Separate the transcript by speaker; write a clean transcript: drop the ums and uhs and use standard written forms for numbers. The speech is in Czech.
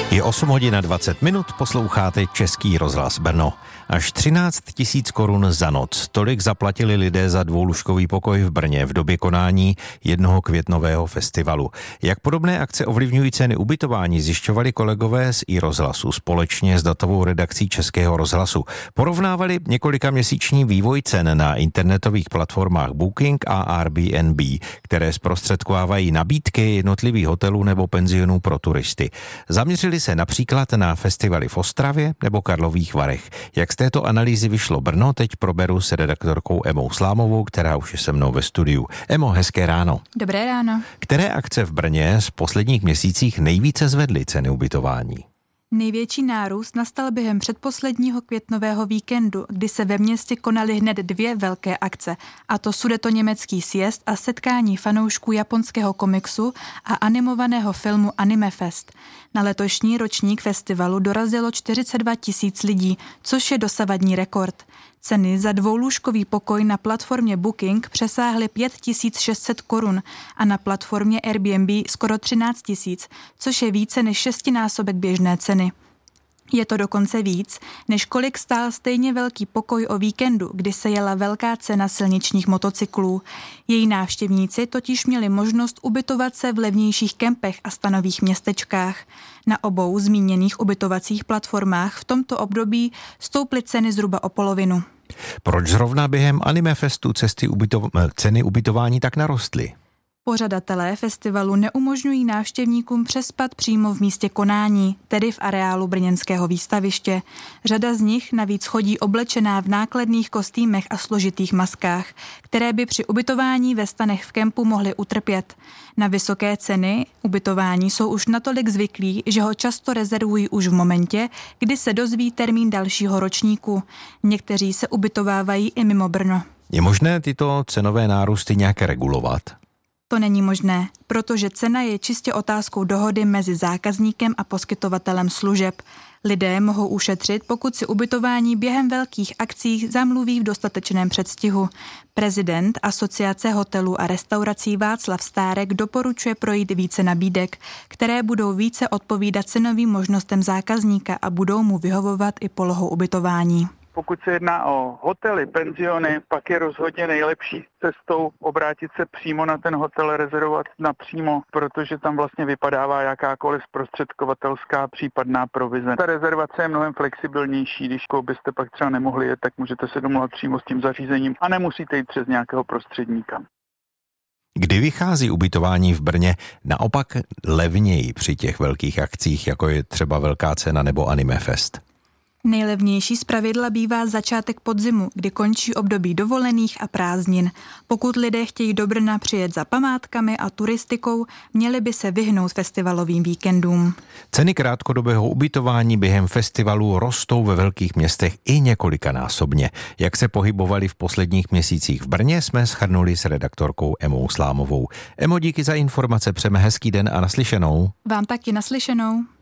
Speaker 1: Je 8 hodin a 20 minut, posloucháte Český rozhlas Brno. Až 13 000 korun za noc. Tolik zaplatili lidé za dvoulůžkový pokoj v Brně v době konání jednoho květnového festivalu. Jak podobné akce ovlivňují ceny ubytování, zjišťovali kolegové z iRozhlasu společně s datovou redakcí Českého rozhlasu. Porovnávali několikaměsíční vývoj cen na internetových platformách Booking a Airbnb, které zprostředkovávají nabídky jednotlivých hotelů nebo penzionů pro turisty. Zaměřili se například na festivaly v Ostravě nebo Karlových Varech. Jak z této analýzy vyšlo Brno, teď proberu s redaktorkou Emou Slámovou, která už je se mnou ve studiu. Emo, hezké ráno.
Speaker 2: Dobré ráno.
Speaker 1: Které akce v Brně z posledních měsících nejvíce zvedly ceny ubytování?
Speaker 2: Největší nárůst nastal během předposledního květnového víkendu, kdy se ve městě konaly hned dvě velké akce, a to sudetoněmecký sjezd a setkání fanoušků japonského komiksu a animovaného filmu Anime Fest. Na letošní ročník festivalu dorazilo 42 000 lidí, což je dosavadní rekord. Ceny za dvoulůžkový pokoj na platformě Booking přesáhly 5 600 korun a na platformě Airbnb skoro 13 000, což je více než 6násobek běžné ceny. Je to dokonce víc, než kolik stál stejně velký pokoj o víkendu, kdy se jela velká cena silničních motocyklů. Její návštěvníci totiž měli možnost ubytovat se v levnějších kempech a stanových městečkách. Na obou zmíněných ubytovacích platformách v tomto období stouply ceny zhruba o polovinu.
Speaker 1: Proč zrovna během Anime Festu ceny ubytování tak narostly?
Speaker 2: Pořadatelé festivalu neumožňují návštěvníkům přespat přímo v místě konání, tedy v areálu brněnského výstaviště. Řada z nich navíc chodí oblečená v nákladných kostýmech a složitých maskách, které by při ubytování ve stanech v kempu mohly utrpět. Na vysoké ceny ubytování jsou už natolik zvyklí, že ho často rezervují už v momentě, kdy se dozví termín dalšího ročníku. Někteří se ubytovávají i mimo Brno.
Speaker 1: Je možné tyto cenové nárůsty nějak regulovat?
Speaker 2: To není možné, protože cena je čistě otázkou dohody mezi zákazníkem a poskytovatelem služeb. Lidé mohou ušetřit, pokud si ubytování během velkých akcí zamluví v dostatečném předstihu. Prezident Asociace hotelů a restaurací Václav Stárek doporučuje projít více nabídek, které budou více odpovídat cenovým možnostem zákazníka a budou mu vyhovovat i polohou ubytování.
Speaker 3: Pokud se jedná o hotely, penziony, pak je rozhodně nejlepší cestou obrátit se přímo na ten hotel, rezervovat napřímo, protože tam vlastně vypadává jakákoliv zprostředkovatelská případná provize. Ta rezervace je mnohem flexibilnější, když byste pak třeba nemohli jet, tak můžete se domluvat přímo s tím zařízením a nemusíte jít přes nějakého prostředníka.
Speaker 1: Kdy vychází ubytování v Brně naopak levněji při těch velkých akcích, jako je třeba Velká cena nebo Anime Fest?
Speaker 2: Nejlevnější zpravidla bývá začátek podzimu, kdy končí období dovolených a prázdnin. Pokud lidé chtějí do Brna přijet za památkami a turistikou, měli by se vyhnout festivalovým víkendům.
Speaker 1: Ceny krátkodobého ubytování během festivalu rostou ve velkých městech i několikanásobně. Jak se pohybovali v posledních měsících v Brně, jsme shrnuli s redaktorkou Emou Slámovou. Emo, díky za informace, přejeme hezký den a naslyšenou.
Speaker 2: Vám taky naslyšenou.